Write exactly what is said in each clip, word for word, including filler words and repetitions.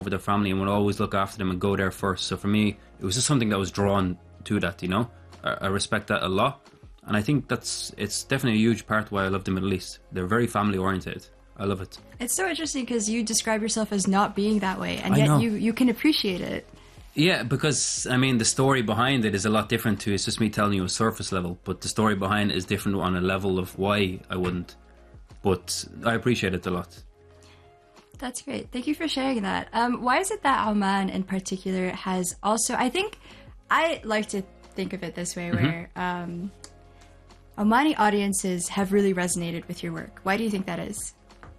over their family and would always look after them and go there first. So for me, it was just something that was drawn to that, you know. I, I respect that a lot, and I think that's it's definitely a huge part why I love the Middle East. They're very family oriented. I love it. It's so interesting because you describe yourself as not being that way, and I yet know. you you can appreciate it. Yeah, because I mean the story behind it is a lot different to it's just me telling you a surface level, but the story behind it is different on a level of why I wouldn't. But I appreciate it a lot. That's great. Thank you for sharing that. Um, why is it that Oman in particular has also, I think, I like to think of it this way, where mm-hmm. um, Omani audiences have really resonated with your work. Why do you think that is?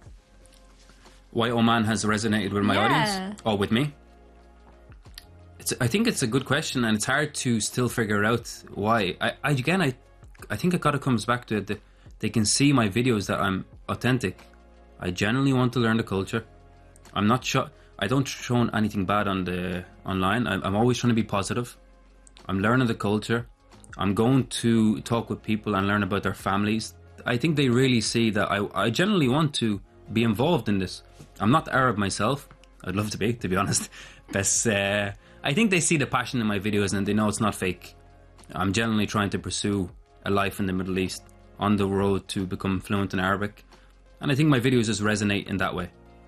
Why Oman has resonated with my yeah. audience? Oh, with me? It's, I think it's a good question, and it's hard to still figure out why. I, I again, I, I think it kind of comes back to it that they can see my videos that I'm authentic. I genuinely want to learn the culture. I'm not sure. I don't show anything bad on the online. I'm, I'm always trying to be positive. I'm learning the culture. I'm going to talk with people and learn about their families. I think they really see that I, I genuinely want to be involved in this. I'm not Arab myself. I'd love to be, to be honest. But uh, I think they see the passion in my videos and they know it's not fake. I'm genuinely trying to pursue a life in the Middle East on the road to become fluent in Arabic. And I think my videos just resonate in that way.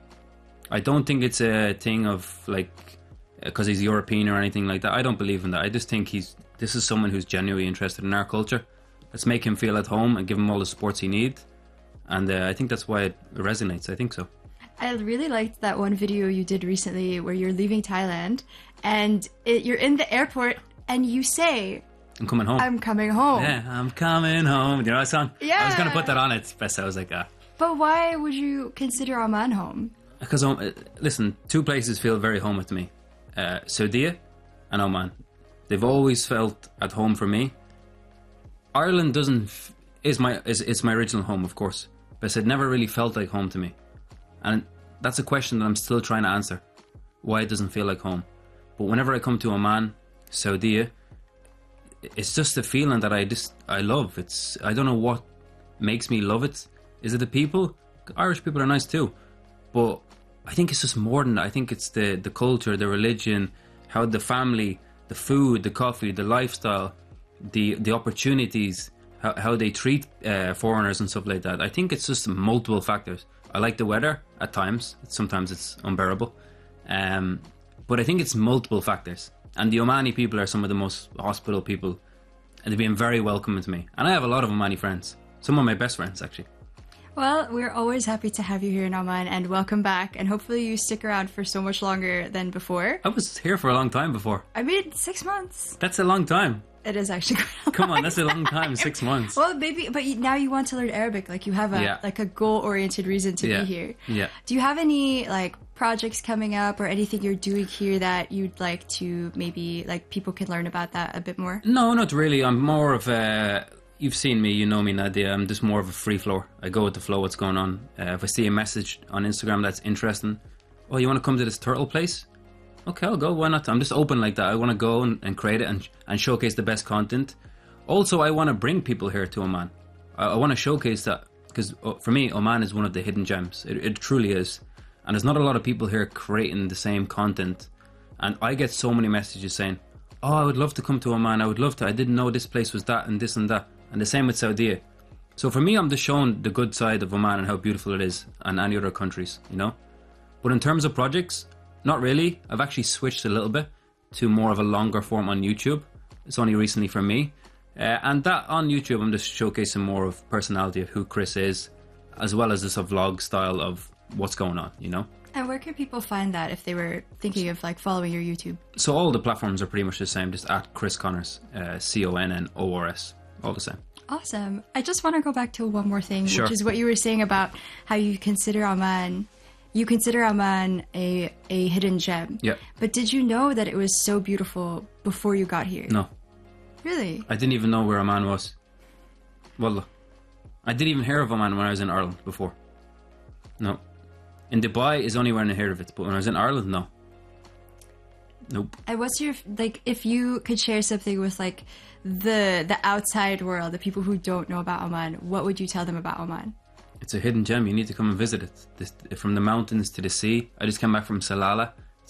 I don't think it's a thing of like, because he's European or anything like that. I don't believe in that. I just think he's, this is someone who's genuinely interested in our culture. Let's make him feel at home and give him all the supports he needs. And uh, I think that's why it resonates. I think so. I really liked that one video you did recently where you're leaving Thailand and it, you're in the airport and you say, I'm coming home. I'm coming home. Yeah, I'm coming home. Do you know that song? Yeah. I was going to put that on it, but I was like, ah. But why would you consider Oman home? Because, um, listen, two places feel very home to me. Uh, Saudi and Oman. They've always felt at home for me. Ireland doesn't, f- is my is it's my original home, of course. But it never really felt like home to me. And that's a question that I'm still trying to answer. Why it doesn't feel like home. But whenever I come to Oman, Saudi, it's just a feeling that I just, I love. It's, I don't know what makes me love it. Is it the people? Irish people are nice too. But I think it's just more than that. I think it's the, the culture, the religion, how the family, the food, the coffee, the lifestyle, the the opportunities, how, how they treat uh, foreigners and stuff like that. I think it's just multiple factors. I like the weather at times. Sometimes it's unbearable. Um, but I think it's multiple factors. And the Omani people are some of the most hospitable people. And they've been very welcoming to me. And I have a lot of Omani friends. Some of my best friends, actually. Well, we're always happy to have you here in Oman and welcome back. And hopefully you stick around for so much longer than before. I was here for a long time before. I mean, six months. That's a long time. It is actually quite a Come long on, that's a long time, six months. Well, maybe, but you, now you want to learn Arabic. Like you have a Yeah. like a goal-oriented reason to Yeah. be here. Yeah. Do you have any like projects coming up or anything you're doing here that you'd like to maybe like people can learn about that a bit more? No, not really. I'm more of a... You've seen me, you know me, Nadia. I'm just more of a free flower. I go with the flow, what's going on. Uh, if I see a message on Instagram that's interesting, oh, you want to come to this turtle place? Okay, I'll go. Why not? I'm just open like that. I want to go and, and create it and, and showcase the best content. Also, I want to bring people here to Oman. I, I want to showcase that because uh, for me, Oman is one of the hidden gems. It, it truly is. And there's not a lot of people here creating the same content. And I get so many messages saying, oh, I would love to come to Oman. I would love to. I didn't know this place was that and this and that. And the same with Saudi. So for me, I'm just showing the good side of Oman and how beautiful it is and any other countries, you know. But in terms of projects, not really. I've actually switched a little bit to more of a longer form on YouTube. It's only recently for me. Uh, and that on YouTube, I'm just showcasing more of personality of who Chris is, as well as just a vlog style of what's going on, you know. And where can people find that if they were thinking of like following your YouTube? So all the platforms are pretty much the same, just at Chris Connors, uh, C O N N O R S, all the same. Awesome. I just want to go back to one more thing, Sure. which is what you were saying about how you consider Oman, you consider Oman a, a hidden gem. Yeah. But did you know that it was so beautiful before you got here? No. Really? I didn't even know where Oman was. Wallah. I didn't even hear of Oman when I was in Ireland before. No. In Dubai is only when I heard of it, but when I was in Ireland, no. Nope. And what's your, like, if you could share something with, like, the the outside world, the people who don't know about Oman, what would you tell them about Oman? It's a hidden gem. You need to come and visit it. This, from the mountains to the sea. I just came back from Salalah.